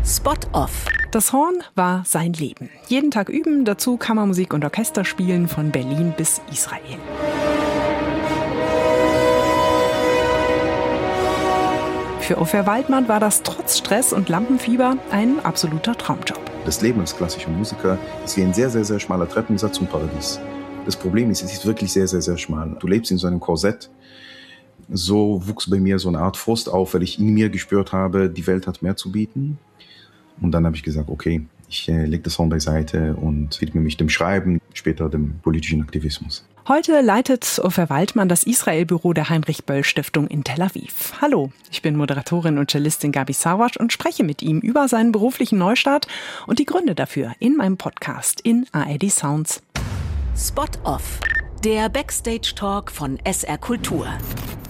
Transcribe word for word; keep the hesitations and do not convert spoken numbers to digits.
Spot-Off. Das Horn war sein Leben. Jeden Tag üben, dazu Kammermusik und Orchester spielen von Berlin bis Israel. Für Ofer Waldmann war das trotz Stress und Lampenfieber ein absoluter Traumjob. Das Leben als klassischer Musiker ist wie ein sehr, sehr, sehr schmaler Treppensatz zum Paradies. Das Problem ist, es ist wirklich sehr, sehr, sehr schmal. Du lebst in so einem Korsett. So wuchs bei mir so eine Art Frust auf, weil ich in mir gespürt habe, die Welt hat mehr zu bieten. Und dann habe ich gesagt, okay, ich äh, lege das Horn beiseite und widme mich dem Schreiben, später dem politischen Aktivismus. Heute leitet Ofer Waldmann das Israel-Büro der Heinrich-Böll-Stiftung in Tel Aviv. Hallo, ich bin Moderatorin und Cellistin Gabi Sawasch und spreche mit ihm über seinen beruflichen Neustart und die Gründe dafür in meinem Podcast in A R D Sounds. Spot-Off. Der Backstage-Talk von S R Kultur.